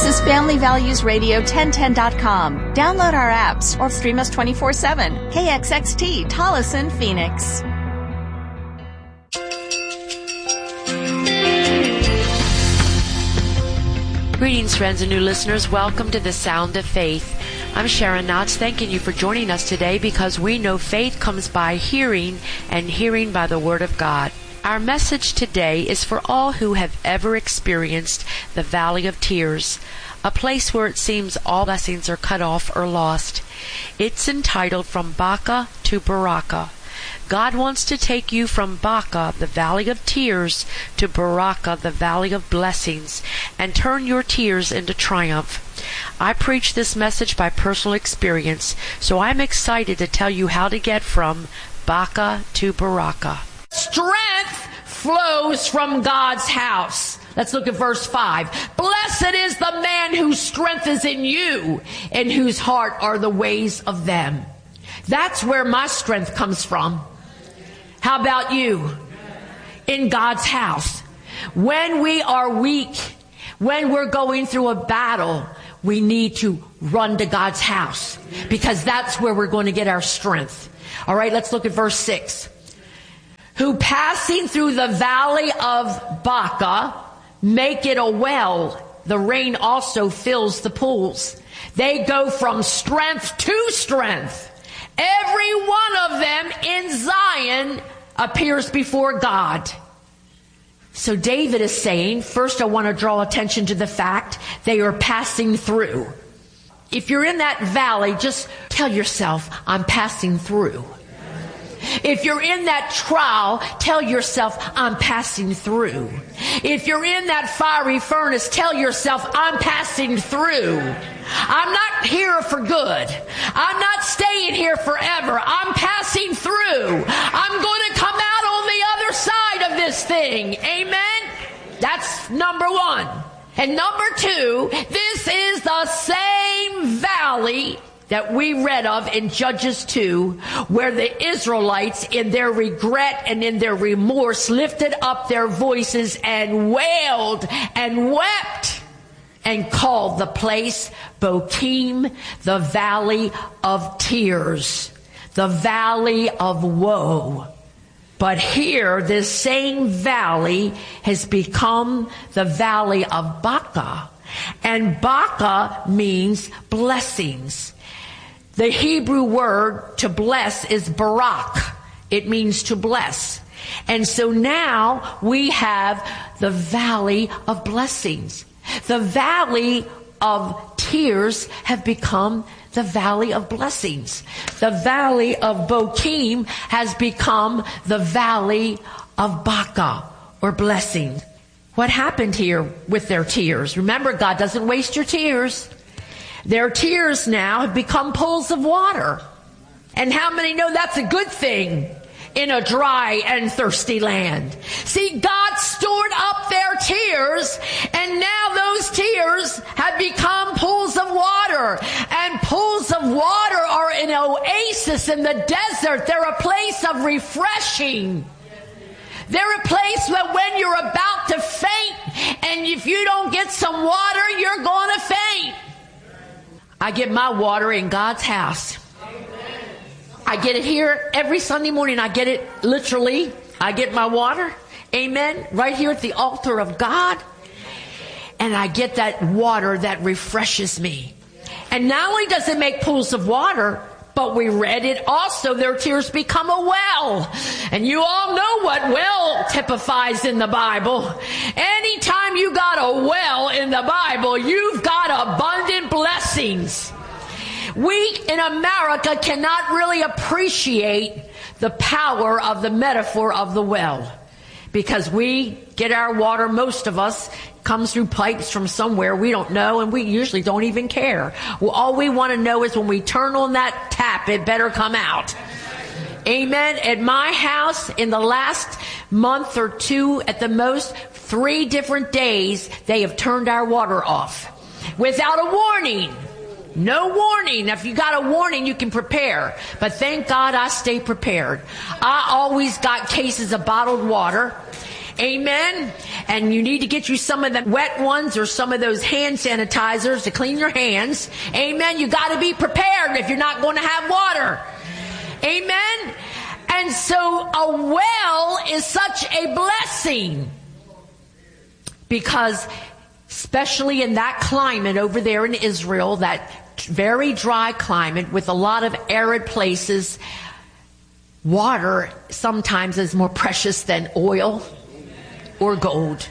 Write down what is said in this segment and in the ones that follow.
is Family Values Radio 1010.com. Download our apps or stream us 24/7. KXXT, Tolleson, Phoenix. Greetings, friends and new listeners. Welcome to the Sound of Faith. I'm Sharon Knotts, thanking you for joining us today because we know faith comes by hearing and hearing by the Word of God. Our message today is for all who have ever experienced the Valley of Tears, a place where it seems all blessings are cut off or lost. It's entitled From Baca to Baraka. God wants to take you from Baca, the Valley of Tears, to Baraka, the Valley of Blessings, and turn your tears into triumph. I preach this message by personal experience, so I'm excited to tell you how to get from Baca to Baraka. Strength flows from God's house. Let's look at verse 5. Blessed is the man whose strength is in you, and whose heart are the ways of them. That's where my strength comes from. How about you? In God's house. When we are weak, when we're going through a battle, we need to run to God's house, because that's where we're going to get our strength. All right, let's look at verse 6. Who passing through the valley of Baca make it a well. The rain also fills the pools. They go from strength to strength. Every one of them in Zion appears before God. So David is saying, first I want to draw attention to the fact they are passing through. If you're in that valley, just tell yourself, I'm passing through. If you're in that trial, tell yourself, I'm passing through. If you're in that fiery furnace, tell yourself, I'm passing through. I'm not here for good. I'm not staying here forever. I'm passing through. I'm going to come out on the other side of this thing. Amen? That's number one. And number two, this is the same valley that we read of in Judges 2, where the Israelites, in their regret and in their remorse, lifted up their voices and wailed and wept and called the place Bochim, the Valley of Tears, the Valley of Woe. But here, this same valley has become the Valley of Baca. And Baca means blessings. The Hebrew word to bless is barak. It means to bless. And so now we have the Valley of Blessings. The Valley of Tears have become the Valley of Blessings. The Valley of Bochim has become the Valley of Baca, or blessing. What happened here with their tears? Remember, God doesn't waste your tears. Their tears now have become pools of water. And how many know that's a good thing in a dry and thirsty land? See, God stored up their tears, and now those tears have become pools of water. And pools of water are an oasis in the desert. They're a place of refreshing. They're a place where when you're about to faint, and if you don't get some water, you're going to faint. I get my water in God's house. I get it here every Sunday morning. I get it literally. I get my water, amen, right here at the altar of God. And I get that water that refreshes me. And not only does it make pools of water, but we read it also, their tears become a well. And you all know what well typifies in the Bible. Anytime you got a well in the Bible, you've got abundant blessings. We in America cannot really appreciate the power of the metaphor of the well, because we get our water, most of us, comes through pipes from somewhere we don't know, and we usually don't even care. Well, all we want to know is when we turn on that tap, it better come out. Amen. At my house, in the last month or two, at the most, 3 different days, they have turned our water off without a warning. No warning. If you got a warning, you can prepare. But thank God I stay prepared. I always got cases of bottled water. Amen. And you need to get you some of the wet ones or some of those hand sanitizers to clean your hands. Amen. You got to be prepared if you're not going to have water. Amen. And so a well is such a blessing because especially in that climate over there in Israel, that very dry climate with a lot of arid places, water sometimes is more precious than oil or gold.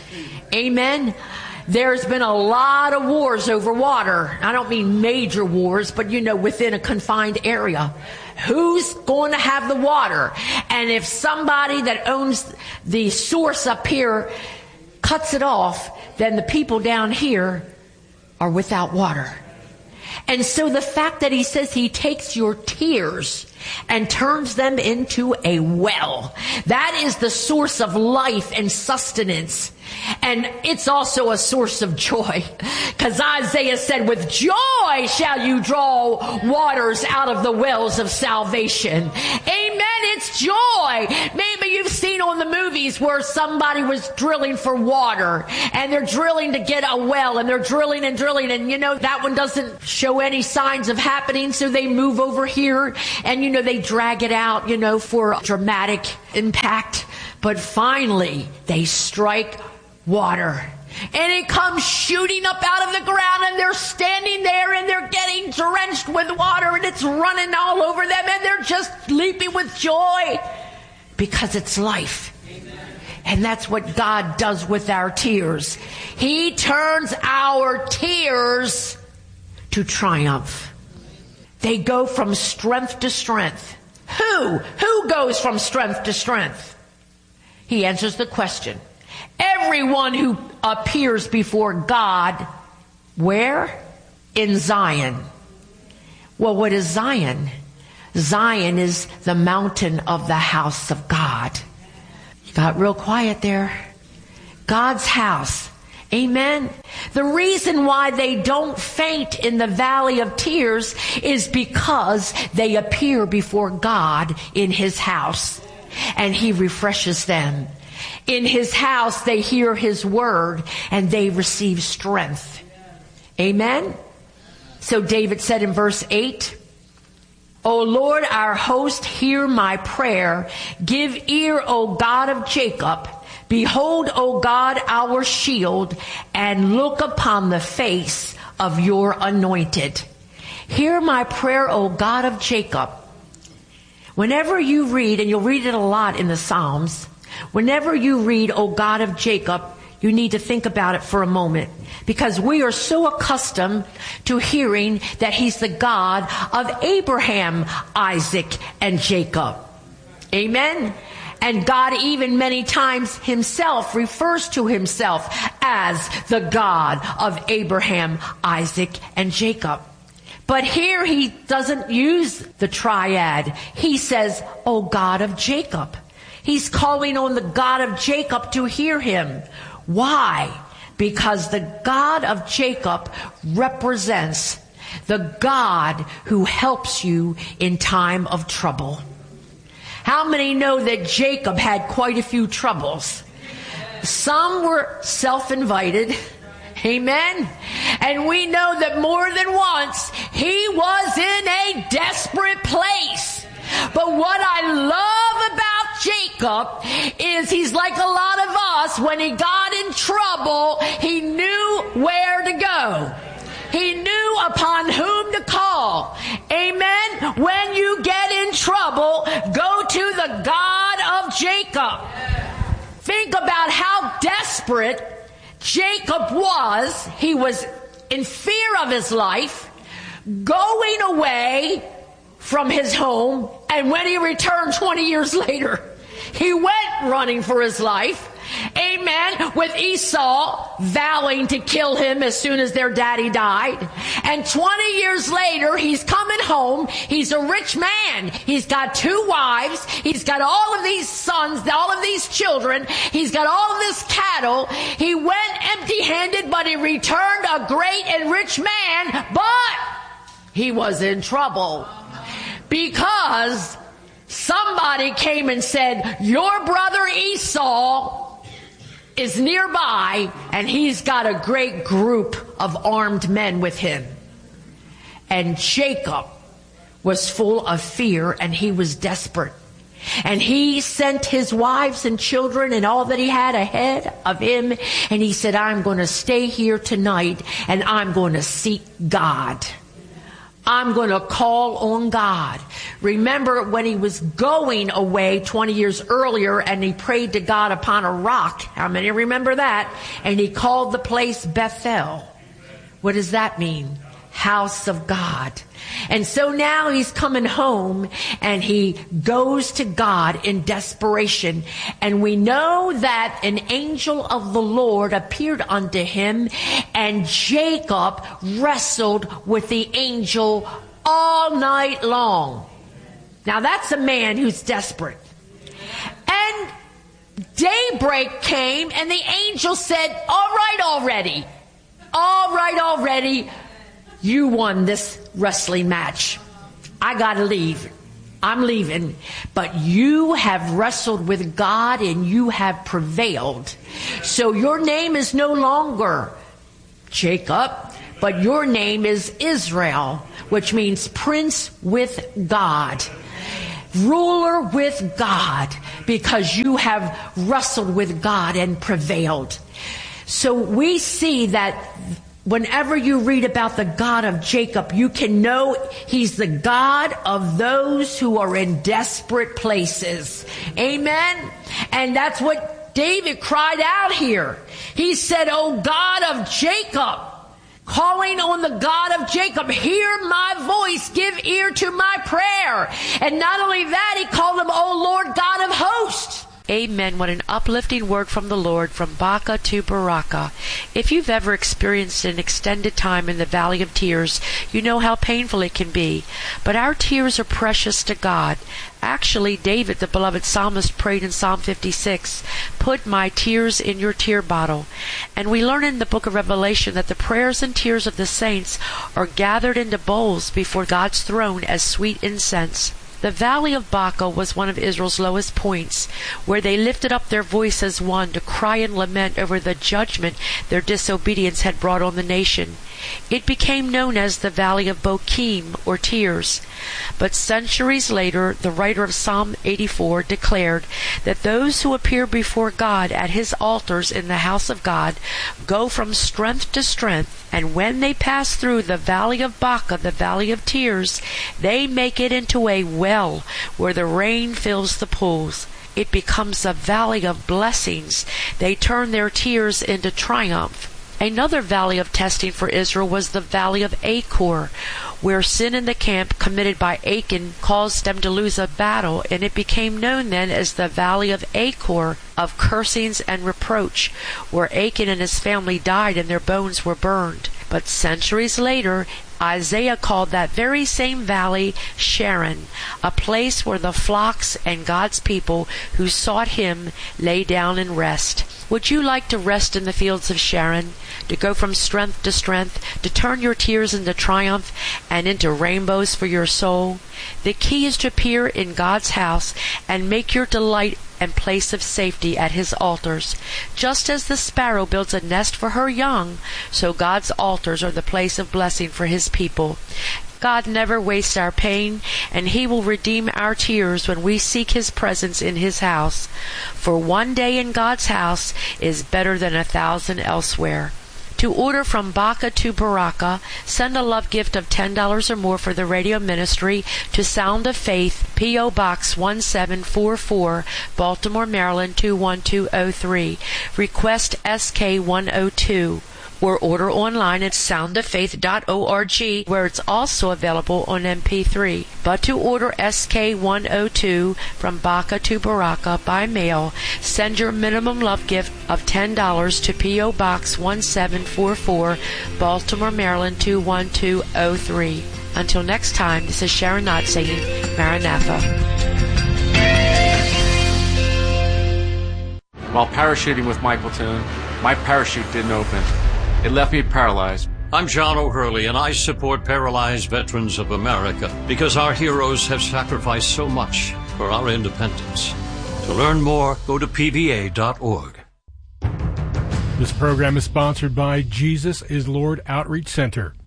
Amen. There's been a lot of wars over water. I don't mean major wars, but within a confined area. Who's going to have the water? And if somebody that owns the source up here cuts it off, then the people down here are without water. And so the fact that he says he takes your tears and turns them into a well, that is the source of life and sustenance. And it's also a source of joy. Because Isaiah said, with joy shall you draw waters out of the wells of salvation. Amen. It's joy. Maybe you've seen on the movies where somebody was drilling for water and they're drilling to get a well and they're drilling and drilling and that one doesn't show any signs of happening, so they move over here and they drag it out for dramatic impact, but finally they strike water and it comes shooting up out of the ground and they're standing there and they're getting drenched with water and it's running all over them and they're just leaping with joy because it's life. And that's what God does with our tears. He turns our tears to triumph. They go from strength to strength. Who goes from strength to strength? He answers the question. Everyone who appears before God, where? In Zion. Well, what is Zion? Zion is the mountain of the house of God. You got real quiet there. God's house. Amen. The reason why they don't faint in the valley of tears is because they appear before God in his house and he refreshes them. In his house, they hear his word and they receive strength. Amen. So David said in verse 8, O Lord, our host, hear my prayer. Give ear, O God of Jacob. Behold, O God, our shield, and look upon the face of your anointed. Hear my prayer, O God of Jacob. Whenever you read, and you'll read it a lot in the Psalms, whenever you read, O God of Jacob, you need to think about it for a moment. Because we are so accustomed to hearing that he's the God of Abraham, Isaac, and Jacob. Amen? And God even many times himself refers to himself as the God of Abraham, Isaac, and Jacob. But here he doesn't use the triad. He says, O God of Jacob. He's calling on the God of Jacob to hear him. Why? Because the God of Jacob represents the God who helps you in time of trouble. How many know that Jacob had quite a few troubles? Some were self-invited. Amen. And we know that more than once he was in a desperate place. But what I love about Jacob is he's like a lot of us. When he got in trouble, he knew where to go. He knew upon whom to call. Amen. When you get in trouble, go to the God of Jacob. Think about how desperate Jacob was. He was in fear of his life, going away from his home, and when he returned 20 years later, he went running for his life. Amen. With Esau vowing to kill him as soon as their daddy died. And 20 years later, he's coming home. He's a rich man. He's got 2 wives. He's got all of these sons, all of these children. He's got all of this cattle. He went empty-handed, but he returned a great and rich man. But he was in trouble because somebody came and said, your brother Esau is nearby, and he's got a great group of armed men with him. And Jacob was full of fear, and he was desperate. And he sent his wives and children and all that he had ahead of him. And he said, I'm going to stay here tonight, and I'm going to seek God. I'm going to call on God. Remember when he was going away 20 years earlier and he prayed to God upon a rock. How many remember that? And he called the place Bethel. What does that mean? House of God. And so now he's coming home and he goes to God in desperation. And we know that an angel of the Lord appeared unto him, and Jacob wrestled with the angel all night long. Now that's a man who's desperate. And daybreak came and the angel said, all right already. You won this wrestling match. I gotta leave. I'm leaving. But you have wrestled with God and you have prevailed. So your name is no longer Jacob, but your name is Israel, which means prince with God. Ruler with God, because you have wrestled with God and prevailed. So we see that whenever you read about the God of Jacob, you can know he's the God of those who are in desperate places. Amen? And that's what David cried out here. He said, "O God of Jacob," calling on the God of Jacob, "hear my voice, give ear to my prayer." And not only that, he called him, "O Lord God of hosts." Amen. What an uplifting word from the Lord, from Baca to Baraka. If you've ever experienced an extended time in the valley of tears, you know how painful it can be. But our tears are precious to God. Actually, David, the beloved psalmist, prayed in Psalm 56, "Put my tears in your tear bottle." And we learn in the book of Revelation that the prayers and tears of the saints are gathered into bowls before God's throne as sweet incense. The valley of Baca was one of Israel's lowest points, where they lifted up their voice as one to cry and lament over the judgment their disobedience had brought on the nation. It became known as the Valley of Bokim, or Tears. But centuries later, the writer of Psalm 84 declared that those who appear before God at his altars in the house of God go from strength to strength, and when they pass through the Valley of Baca, the Valley of Tears, they make it into a well where the rain fills the pools. It becomes a valley of blessings. They turn their tears into triumph. Another valley of testing for Israel was the Valley of Achor, where sin in the camp committed by Achan caused them to lose a battle, and it became known then as the Valley of Achor, of cursings and reproach, where Achan and his family died and their bones were burned. But centuries later, Isaiah called that very same valley Sharon, a place where the flocks and God's people who sought him lay down and rest. Would you like to rest in the fields of Sharon, to go from strength to strength, to turn your tears into triumph and into rainbows for your soul? The key is to appear in God's house and make your delight and place of safety at his altars. Just as the sparrow builds a nest for her young, so God's altars are the place of blessing for his people. God never wastes our pain, and he will redeem our tears when we seek his presence in his house. For one day in God's house is better than 1,000 elsewhere. To order from Baca to Baraka, send a love gift of $10 or more for the radio ministry to Sound of Faith, P.O. Box 1744, Baltimore, Maryland 21203. Request SK102. Or order online at soundoffaith.org, where it's also available on MP3. But to order SK102 from Baca to Baraka by mail, send your minimum love gift of $10 to P.O. Box 1744, Baltimore, Maryland 21203. Until next time, this is Sharon Knott saying Maranatha. While parachuting with my platoon, my parachute didn't open. It left me paralyzed. I'm John O'Hurley, and I support Paralyzed Veterans of America because our heroes have sacrificed so much for our independence. To learn more, go to pva.org. This program is sponsored by Jesus is Lord Outreach Center.